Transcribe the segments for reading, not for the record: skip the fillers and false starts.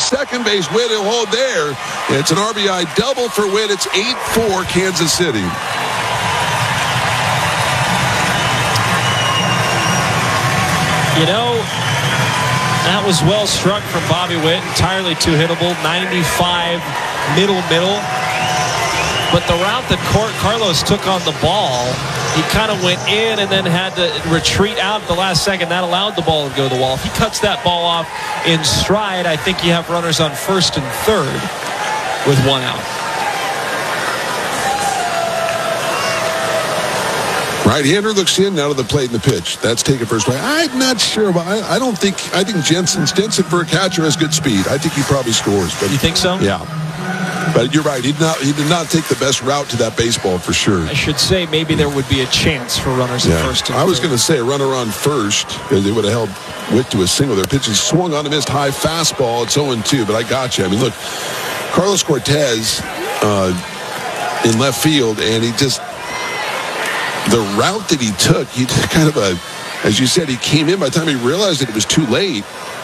second base. Witt will hold there. It's an RBI double for Witt. It's 8-4 Kansas City. You know, that was well struck from Bobby Witt. Entirely two-hittable. 95 middle. But the route that Carlos took on the ball, he kind of went in and then had to retreat out at the last second. That allowed the ball to go to the wall. If he cuts that ball off in stride, I think you have runners on first and third with one out. Right-hander looks in, out of the plate in the pitch. That's taken for a strike. I'm not sure. I think Jensen for a catcher has good speed. I think he probably scores. But you think so? Yeah. But you're right. He did not take the best route to that baseball for sure. I should say maybe there would be a chance for runners at first. I was going to say a runner on first because they would have held Witt to a single. Their pitch is swung on a missed high fastball. It's 0-2, but I got you. I mean, look, Carlos Cortez in left field, and he just the route that he took, he kind of as you said, he came in by the time he realized that it was too late.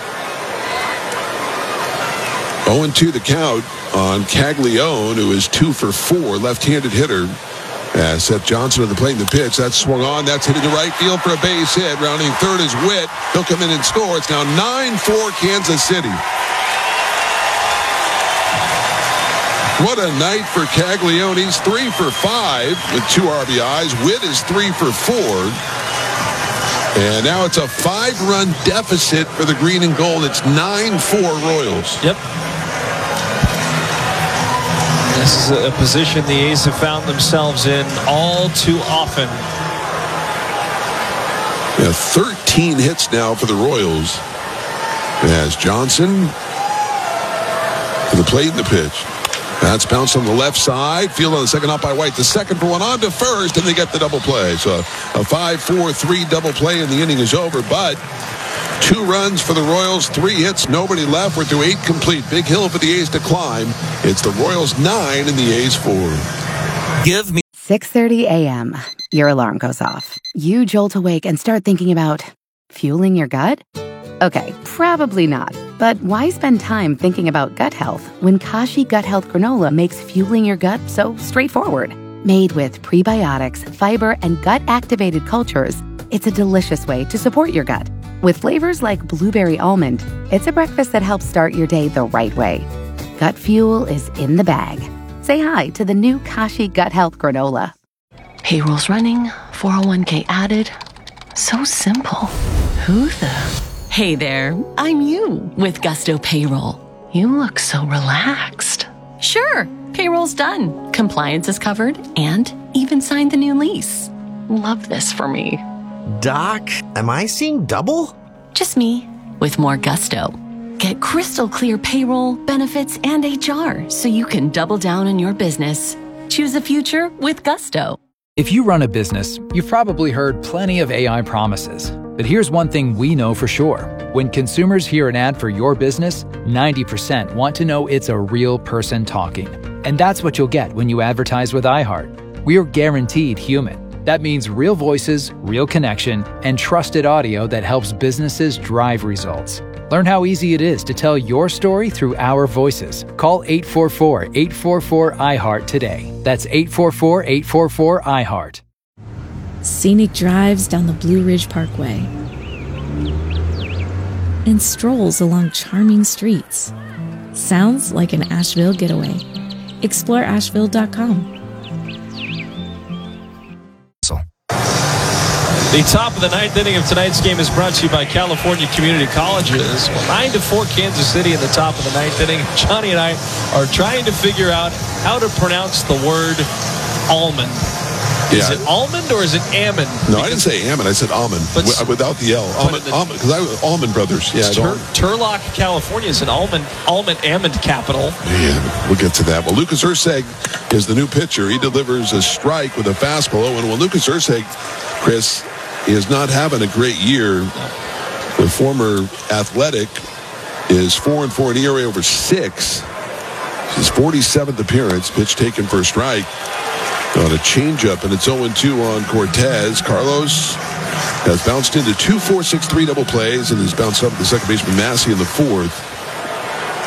0-2 the count on Caglione, who is 2 for 4, left-handed hitter. Seth Johnson at the plate in the pitch. That's swung on. That's hit into right field for a base hit. Rounding third is Witt. He'll come in and score. It's now 9-4 Kansas City. What a night for Caglione. He's 3 for 5 with 2 RBIs. Witt is 3 for 4. And now it's a 5-run deficit for the green and gold. It's 9-4 Royals. Yep. This is a position the A's have found themselves in all too often. Yeah, 13 hits now for the Royals. As Johnson to the plate in the pitch. That's bounced on the left side. Field on the second, out by White. The second for one, on to first, and they get the double play. So a 5-4-3 double play, and the inning is over. But 2 runs for the Royals, 3 hits, nobody left. We're through 8 complete. Big hill for the A's to climb. It's the Royals 9 and the A's 4. Give me 6:30 a.m. Your alarm goes off. You jolt awake and start thinking about fueling your gut? Okay, probably not. But why spend time thinking about gut health when Kashi Gut Health Granola makes fueling your gut so straightforward? Made with prebiotics, fiber, and gut-activated cultures, it's a delicious way to support your gut. With flavors like blueberry almond, it's a breakfast that helps start your day the right way. Gut fuel is in the bag. Say hi to the new Kashi Gut Health Granola. Payroll's running, 401k added. So simple. Who the... Hey there, I'm you with Gusto Payroll. You look so relaxed. Sure, payroll's done. Compliance is covered and even signed the new lease. Love this for me. Doc, am I seeing double? Just me with more gusto. Get crystal clear payroll, benefits, and HR so you can double down on your business. Choose the future with Gusto. If you run a business, you've probably heard plenty of AI promises. But here's one thing we know for sure. When consumers hear an ad for your business, 90% want to know it's a real person talking. And that's what you'll get when you advertise with iHeart. We are guaranteed human. That means real voices, real connection, and trusted audio that helps businesses drive results. Learn how easy it is to tell your story through our voices. Call 844-844-iHeart today. That's 844-844-iHeart. Scenic drives down the Blue Ridge Parkway and strolls along charming streets. Sounds like an Asheville getaway. Explore Asheville.com. The top of the 9th inning of tonight's game is brought to you by California Community Colleges. 9-4 Kansas City in the top of the 9th inning. Johnny and I are trying to figure out how to pronounce the word almond. Is it almond or is it almond? No, I didn't say almond. I said almond without the L. Almond, because I was Almond Brothers. Yeah, Turlock, California is an almond capital. Man, we'll get to that. Well, Lucas Erceg is the new pitcher. He delivers a strike with a fastball. And when Lucas Erceg, Chris, is not having a great year. The former Athletic is 4-4 in ERA over 6. His 47th appearance, pitch taken for a strike on a changeup, and it's 0-2 on Cortez. Carlos has bounced into 2 4-6-3 double plays and has bounced up the second baseman Massey in the 4th.